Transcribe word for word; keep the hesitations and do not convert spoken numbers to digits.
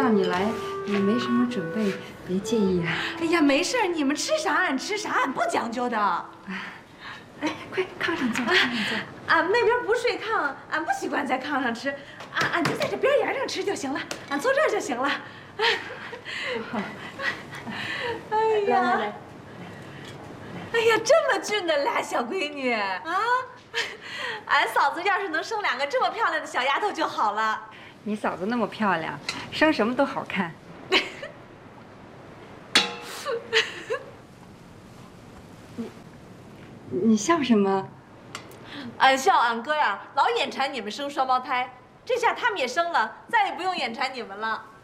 道你来，也没什么准备，别介意啊。 哎呀，没事，你们吃啥俺吃啥，俺不讲究的。 哎，快炕上坐，炕上坐。 俺那边不睡炕，俺不习惯在炕上吃，俺俺就在这边沿上吃就行了，俺坐这儿就行了。 好。 哎呀， 来来来。 哎呀，这么俊的俩小闺女啊！俺嫂子要是能生两个这么漂亮的小丫头就好了。 你嫂子那么漂亮，生什么都好看。你你笑什么？ 俺笑俺哥呀，老眼馋你们生双胞胎，这下他们也生了，再也不用眼馋你们了。